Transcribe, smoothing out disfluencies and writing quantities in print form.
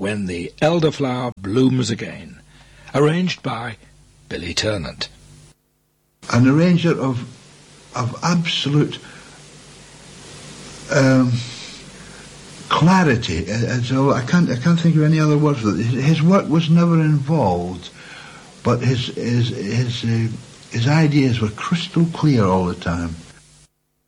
When the Elderflower Blooms Again, arranged by Billy Ternant. An arranger of absolute clarity. So I can't think of any other word for it. His work was never involved, but his ideas were crystal clear all the time.